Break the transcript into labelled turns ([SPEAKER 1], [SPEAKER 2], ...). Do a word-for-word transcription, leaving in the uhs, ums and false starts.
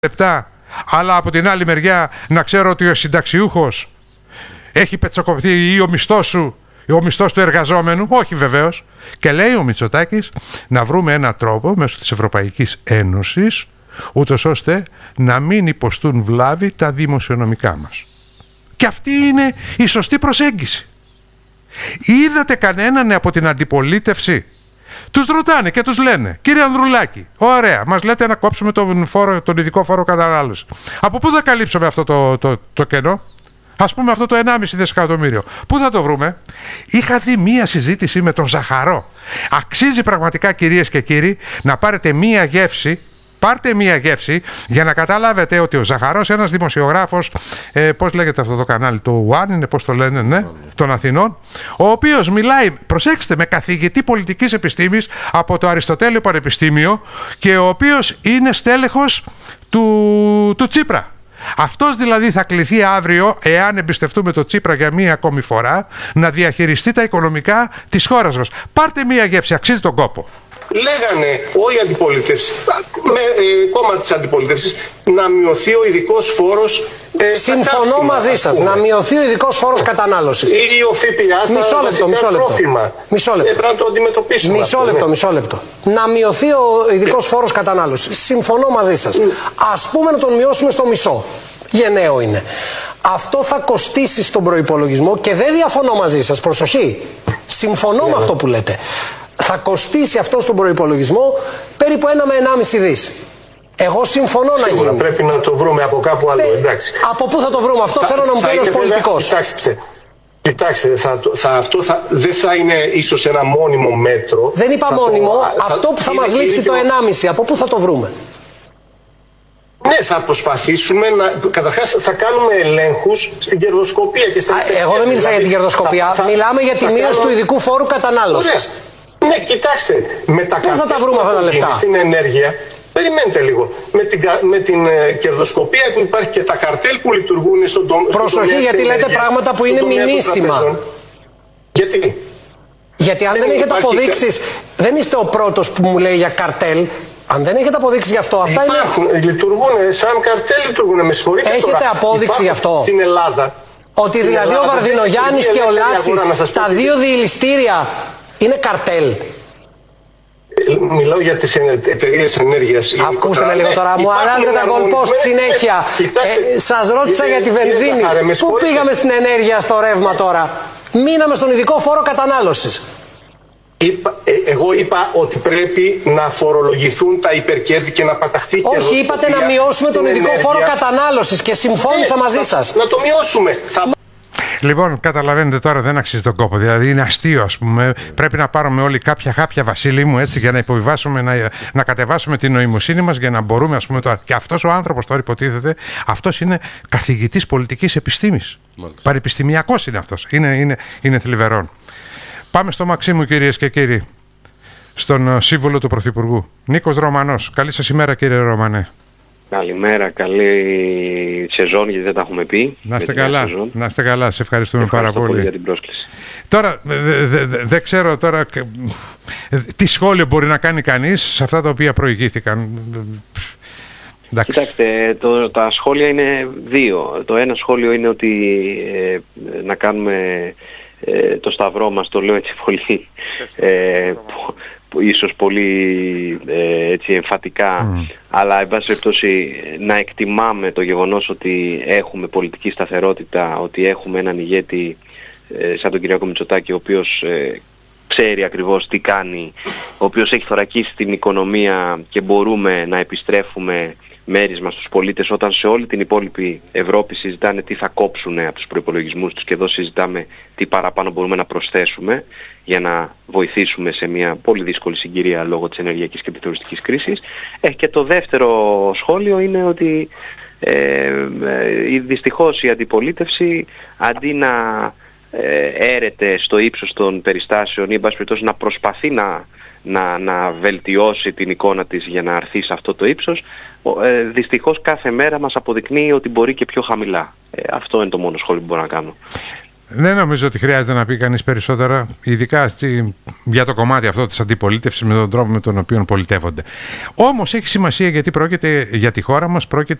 [SPEAKER 1] λεπτά, αλλά από την άλλη μεριά να ξέρω ότι ο συνταξιούχος έχει πετσοκοπτεί ή ο μισθός σου, ο μισθός του εργαζόμενου. Όχι βεβαίως. Και λέει ο Μητσοτάκης να βρούμε έναν τρόπο μέσω της Ευρωπαϊκής Ένωσης, ούτως ώστε να μην υποστούν βλάβη τα δημοσιονομικά μας. Και αυτή είναι η σωστή προσέγγιση. Είδατε κανέναν από την αντιπολίτευση? Τους ρωτάνε και τους λένε, κύριε Ανδρουλάκη, ωραία, μας λέτε να κόψουμε τον, φόρο, τον ειδικό φόρο κατανάλωση. Από πού θα καλύψουμε αυτό το, το, το κενό? Ας πούμε αυτό το ενάμιση δισεκατομμύριο. Πού θα το βρούμε? Είχα δει μία συζήτηση με τον Ζαχαρό. Αξίζει πραγματικά, κυρίες και κύριοι, να πάρετε μία γεύση. Πάρτε μία γεύση για να καταλάβετε ότι ο Ζαχαρός, ένας δημοσιογράφος, ε, πώς λέγεται αυτό το κανάλι, το One είναι, πώς το λένε, ναι, των Αθηνών, ο οποίος μιλάει, προσέξτε, με καθηγητή πολιτικής επιστήμης από το Αριστοτέλειο Πανεπιστήμιο και ο οποίος είναι στέλεχος του, του Τσίπρα. Αυτός δηλαδή θα κληθεί αύριο, εάν εμπιστευτούμε το Τσίπρα για μία ακόμη φορά, να διαχειριστεί τα οικονομικά της χώρας μας. Πάρτε μία γεύση, αξίζει τον κόπο.
[SPEAKER 2] Λέγανε όλη η αντιπολίτευση, με ε, κόμμα της αντιπολίτευσης, να μειωθεί ο ειδικός φόρος. Ε,
[SPEAKER 3] Συμφωνώ μαζί σας, να μειωθεί ο ειδικός φόρος κατανάλωσης.
[SPEAKER 2] Ή ο ΦΠΑ στα
[SPEAKER 3] μισό λεπτό, μισό λεπτό.
[SPEAKER 2] τρόφιμα.
[SPEAKER 3] Μισό λεπτό.
[SPEAKER 2] Ε, πρέπει να το αντιμετωπίσουμε.
[SPEAKER 3] Μισό
[SPEAKER 2] αυτό,
[SPEAKER 3] λεπτό,
[SPEAKER 2] ναι.
[SPEAKER 3] μισό λεπτό. Να μειωθεί ο ειδικός φόρος κατανάλωσης. Συμφωνώ μαζί σας. Mm. Ας πούμε να τον μειώσουμε στο μισό. Γενναίο είναι. Αυτό θα κοστίσει στον προϋπολογισμό και δεν διαφωνώ μαζί σας. Προσοχή. Συμφωνώ yeah. με αυτό που λέτε. Θα κοστίσει αυτό στον προϋπολογισμό περίπου ένα με ενάμιση δις. Εγώ συμφωνώ Σίγουρα, να γίνει.
[SPEAKER 2] Πρέπει να το βρούμε από κάπου άλλο. Ε, εντάξει.
[SPEAKER 3] Από πού θα το βρούμε αυτό? Θα, θέλω να μου πει ένας πολιτικός.
[SPEAKER 2] Κοιτάξτε, κοιτάξτε θα, θα, αυτό θα, δεν θα είναι ίσως ένα μόνιμο μέτρο.
[SPEAKER 3] Δεν είπα
[SPEAKER 2] θα
[SPEAKER 3] μόνιμο.
[SPEAKER 2] Το,
[SPEAKER 3] αυτό
[SPEAKER 2] θα,
[SPEAKER 3] που θα
[SPEAKER 2] είναι,
[SPEAKER 3] μας λείψει
[SPEAKER 2] είναι
[SPEAKER 3] το ενάμιση, από πού θα το βρούμε?
[SPEAKER 2] Ναι, θα προσπαθήσουμε να. Καταρχάς, θα κάνουμε ελέγχους στην κερδοσκοπία και στην.
[SPEAKER 3] Εγώ δεν μίλησα δηλαδή, για την κερδοσκοπία. Θα, Μιλάμε για τη μείωση κάνουμε... του ειδικού φόρου κατανάλωσης.
[SPEAKER 2] Ναι, κοιτάξτε. Με τα
[SPEAKER 3] πού θα τα βρούμε αυτά τα λεφτά?
[SPEAKER 2] Στην ενέργεια. Περιμένετε λίγο. Με την, με την ε, κερδοσκοπία που υπάρχει και τα καρτέλ που λειτουργούν στον τομέα.
[SPEAKER 3] Προσοχή, γιατί λέτε πράγματα που είναι μηνύσιμα.
[SPEAKER 2] Γιατί?
[SPEAKER 3] Γιατί αν δεν, δεν έχετε αποδείξεις, κα... δεν είστε ο πρώτος που μου λέει για καρτέλ. Αν δεν έχετε αποδείξει γι' αυτό, αυτά
[SPEAKER 2] υπάρχουν, είναι. Λειτουργούν, σαν καρτέλ λειτουργούν, με συγχωρείτε.
[SPEAKER 3] Έχετε
[SPEAKER 2] τώρα.
[SPEAKER 3] απόδειξη γι' αυτό?
[SPEAKER 2] Στην Ελλάδα.
[SPEAKER 3] Ότι στην δηλαδή Ελλάδα, ο Βαρδινογιάννης και ο Λάτσης, τα δύο διελιστήρια, είναι καρτέλ.
[SPEAKER 2] Μιλάω για τις εταιρείες ενέργειας.
[SPEAKER 3] Ακούστε με λίγο τώρα, μου αλλάζετε τα goalpost συνέχεια. Ε, σας ρώτησα για τη βενζίνη. Πού πήγαμε στην ενέργεια, στο ρεύμα τώρα? Μείναμε στον ειδικό φόρο κατανάλωσης.
[SPEAKER 2] Είπα, ε, εγώ είπα ότι πρέπει να φορολογηθούν τα υπερκέρδη και να παταχθεί.
[SPEAKER 3] Όχι, είπατε να μειώσουμε τον ειδικό φόρο κατανάλωσης και συμφώνησα ναι, μαζί θα, σας.
[SPEAKER 2] Να το μειώσουμε. Θα...
[SPEAKER 1] Λοιπόν, καταλαβαίνετε τώρα, δεν αξίζει τον κόπο. Δηλαδή είναι αστείο, ας πούμε. Πρέπει να πάρουμε όλοι κάποια χάπια, Βασίλη μου, έτσι, για να υποβιβάσουμε, να, να κατεβάσουμε την νοημοσύνη μας για να μπορούμε, ας πούμε, τώρα. Και αυτός ο άνθρωπος τώρα υποτίθεται, αυτός είναι καθηγητής πολιτικής επιστήμης. Μάλιστα. Πανεπιστημιακός είναι αυτός. Είναι, είναι, είναι θλιβερόν. Πάμε στο Μαξίμου, κυρίες και κύριοι, στον σύμβολο του Πρωθυπουργού. Νίκος Ρωμανός. Καλή σας ημέρα, κύριε Ρωμανέ.
[SPEAKER 4] Καλημέρα, καλή σεζόν, γιατί δεν τα έχουμε πει.
[SPEAKER 1] Να είστε καλά, να είστε καλά, σε ευχαριστούμε
[SPEAKER 4] Ευχαριστώ
[SPEAKER 1] πάρα πολύ.
[SPEAKER 4] πολύ για την πρόσκληση.
[SPEAKER 1] Τώρα, δεν δε, δε, δε ξέρω τώρα τι σχόλιο μπορεί να κάνει κανείς σε αυτά τα οποία προηγήθηκαν. Εντάξει.
[SPEAKER 4] Κοιτάξτε, το, τα σχόλια είναι δύο. Το ένα σχόλιο είναι ότι ε, να κάνουμε ε, το σταυρό μας, το λέω έτσι πολύ, ε, που, που, ίσως πολύ ε, έτσι εμφατικά, mm. αλλά εν πάση περιπτώσει να εκτιμάμε το γεγονός ότι έχουμε πολιτική σταθερότητα, ότι έχουμε έναν ηγέτη ε, σαν τον Κυριάκο Μητσοτάκη, ο οποίος ε, ξέρει ακριβώς τι κάνει, ο οποίος έχει θωρακίσει την οικονομία και μπορούμε να επιστρέφουμε μέρισμα στους πολίτες, όταν σε όλη την υπόλοιπη Ευρώπη συζητάνε τι θα κόψουν από τους προϋπολογισμούς τους και εδώ συζητάμε τι παραπάνω μπορούμε να προσθέσουμε για να βοηθήσουμε σε μια πολύ δύσκολη συγκυρία λόγω της ενεργειακής και επιθεωριστικής κρίσης. Ε, και το δεύτερο σχόλιο είναι ότι ε, ε, δυστυχώς η αντιπολίτευση αντί να ε, έρεται στο ύψος των περιστάσεων ή εν πάση περιπτώσει να προσπαθεί να Να, να βελτιώσει την εικόνα της για να αρθεί σε αυτό το ύψος, ε, δυστυχώς κάθε μέρα μας αποδεικνύει ότι μπορεί και πιο χαμηλά. Ε, αυτό είναι το μόνο σχόλιο που μπορώ να κάνω.
[SPEAKER 1] Δεν νομίζω ότι χρειάζεται να πει κανείς περισσότερα, ειδικά στη, για το κομμάτι αυτό της αντιπολίτευσης με τον τρόπο με τον οποίο πολιτεύονται. Όμως έχει σημασία γιατί πρόκειται για τη χώρα μας, πρόκειται